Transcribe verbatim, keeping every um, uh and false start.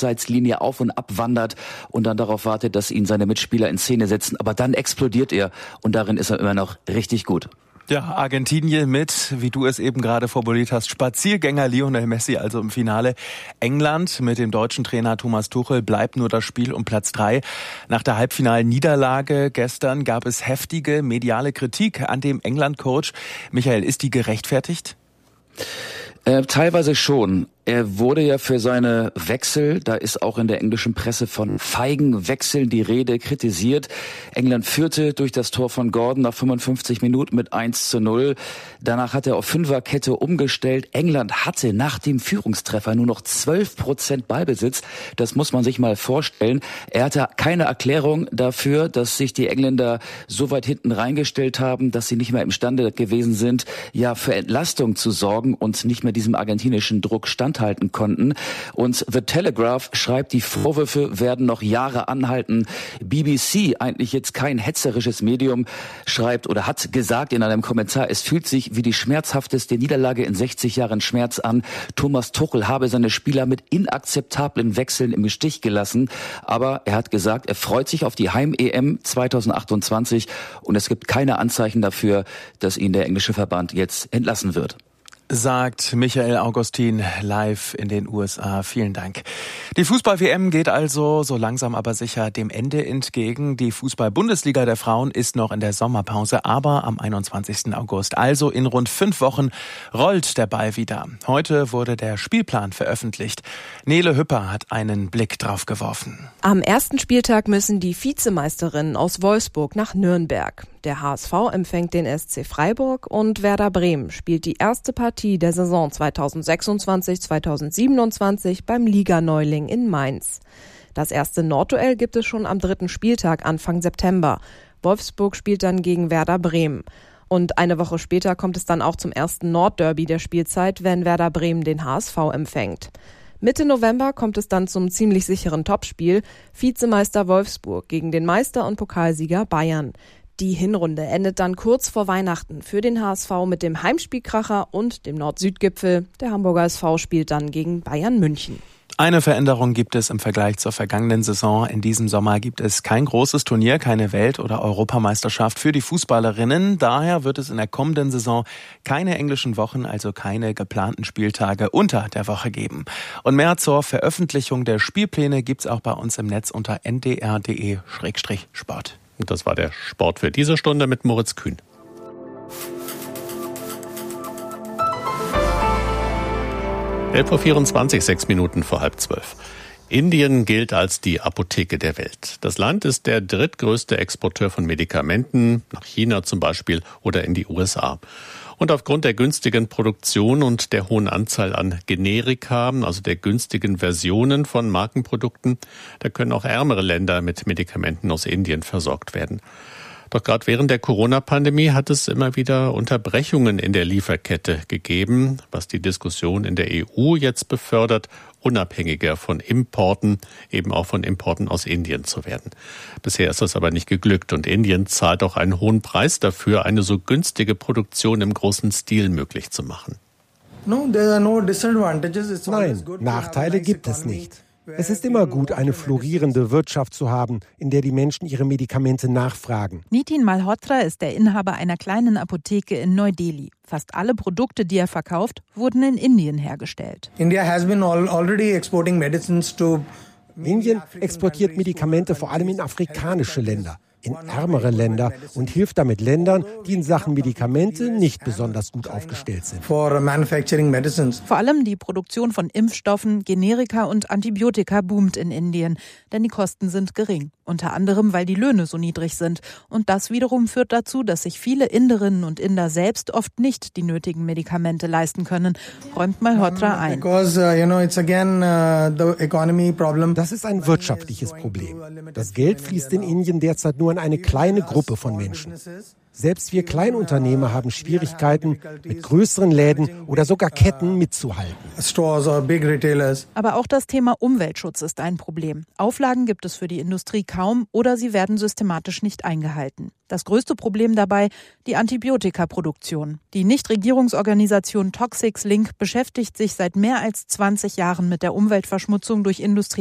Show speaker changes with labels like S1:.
S1: Abseitslinie auf und ab wandert und dann darauf wartet, dass ihn seine Mitspieler in Szene setzen. Aber dann explodiert er und darin ist er immer noch richtig gut.
S2: Ja, Argentinien mit, wie du es eben gerade formuliert hast, Spaziergänger Lionel Messi also im Finale. England mit dem deutschen Trainer Thomas Tuchel bleibt nur das Spiel um Platz drei. Nach der Halbfinalniederlage gestern gab es heftige mediale Kritik an dem England-Coach. Michael, ist die gerechtfertigt?
S1: Äh, teilweise schon. Er wurde ja für seine Wechsel, da ist auch in der englischen Presse von feigen Wechseln die Rede, kritisiert. England führte durch das Tor von Gordon nach fünfundfünfzig Minuten mit eins zu null. Danach hat er auf Fünferkette umgestellt. England hatte nach dem Führungstreffer nur noch zwölf Prozent Ballbesitz. Das muss man sich mal vorstellen. Er hatte keine Erklärung dafür, dass sich die Engländer so weit hinten reingestellt haben, dass sie nicht mehr imstande gewesen sind, ja, für Entlastung zu sorgen und nicht mehr diesem argentinischen Druck stand halten konnten. Und The Telegraph schreibt, die Vorwürfe werden noch Jahre anhalten. B B C, eigentlich jetzt kein hetzerisches Medium, schreibt oder hat gesagt in einem Kommentar, es fühlt sich wie die schmerzhafteste Niederlage in sechzig Jahren Schmerz an. Thomas Tuchel habe seine Spieler mit inakzeptablen Wechseln im Stich gelassen. Aber er hat gesagt, er freut sich auf die Heim-E M zwanzig achtundzwanzig und es gibt keine Anzeichen dafür, dass ihn der englische Verband jetzt entlassen wird.
S2: Sagt Michael Augustin live in den U S A. Vielen Dank. Die Fußball-W M geht also so langsam aber sicher dem Ende entgegen. Die Fußball-Bundesliga der Frauen ist noch in der Sommerpause, aber am einundzwanzigsten August, also in rund fünf Wochen, rollt der Ball wieder. Heute wurde der Spielplan veröffentlicht. Nele Hüpper hat einen Blick drauf geworfen.
S3: Am ersten Spieltag müssen die Vizemeisterinnen aus Wolfsburg nach Nürnberg. Der H S V empfängt den S C Freiburg und Werder Bremen spielt die erste Partie der Saison zweitausendsechsundzwanzig zweitausendsiebenundzwanzig beim Liganeuling in Mainz. Das erste Nordduell gibt es schon am dritten Spieltag Anfang September. Wolfsburg spielt dann gegen Werder Bremen. Und eine Woche später kommt es dann auch zum ersten Nordderby der Spielzeit, wenn Werder Bremen den H S V empfängt. Mitte November kommt es dann zum ziemlich sicheren Topspiel, Vizemeister Wolfsburg gegen den Meister und Pokalsieger Bayern. Die Hinrunde endet dann kurz vor Weihnachten für den H S V mit dem Heimspielkracher und dem Nord-Süd-Gipfel. Der Hamburger S V spielt dann gegen Bayern München.
S2: Eine Veränderung gibt es im Vergleich zur vergangenen Saison. In diesem Sommer gibt es kein großes Turnier, keine Welt- oder Europameisterschaft für die Fußballerinnen. Daher wird es in der kommenden Saison keine englischen Wochen, also keine geplanten Spieltage unter der Woche geben. Und mehr zur Veröffentlichung der Spielpläne gibt's auch bei uns im Netz unter n d r punkt d e Schrägstrich sport.
S4: Und das war der Sport für diese Stunde mit Moritz Kühn. elf Uhr vierundzwanzig, sechs Minuten vor halb zwölf. Indien gilt als die Apotheke der Welt. Das Land ist der drittgrößte Exporteur von Medikamenten, nach China zum Beispiel oder in die U S A. Und aufgrund der günstigen Produktion und der hohen Anzahl an Generika, also der günstigen Versionen von Markenprodukten, da können auch ärmere Länder mit Medikamenten aus Indien versorgt werden. Doch gerade während der Corona-Pandemie hat es immer wieder Unterbrechungen in der Lieferkette gegeben, was die Diskussion in der E U jetzt befördert, unabhängiger von Importen, eben auch von Importen aus Indien zu werden. Bisher ist das aber nicht geglückt und Indien zahlt auch einen hohen Preis dafür, eine so günstige Produktion im großen Stil möglich zu machen.
S5: Nein, Nachteile gibt es nicht. Es ist immer gut, eine florierende Wirtschaft zu haben, in der die Menschen ihre Medikamente nachfragen.
S6: Nitin Malhotra ist der Inhaber einer kleinen Apotheke in Neu-Delhi. Fast alle Produkte, die er verkauft, wurden in Indien hergestellt.
S5: Indien exportiert Medikamente vor allem in afrikanische Länder, in ärmere Länder und hilft damit Ländern, die in Sachen Medikamente nicht besonders gut aufgestellt sind.
S6: Vor allem die Produktion von Impfstoffen, Generika und Antibiotika boomt in Indien, denn die Kosten sind gering. Unter anderem, weil die Löhne so niedrig sind. Und das wiederum führt dazu, dass sich viele Inderinnen und Inder selbst oft nicht die nötigen Medikamente leisten können, räumt Malhotra ein.
S5: Das ist ein wirtschaftliches Problem. Das Geld fließt in Indien derzeit nur an eine kleine Gruppe von Menschen. Selbst wir Kleinunternehmer haben Schwierigkeiten, mit größeren Läden oder sogar Ketten mitzuhalten.
S6: Aber auch das Thema Umweltschutz ist ein Problem. Auflagen gibt es für die Industrie kaum oder sie werden systematisch nicht eingehalten. Das größte Problem dabei, die Antibiotikaproduktion. Die Nichtregierungsorganisation Toxics Link beschäftigt sich seit mehr als zwanzig Jahren mit der Umweltverschmutzung durch Industrie.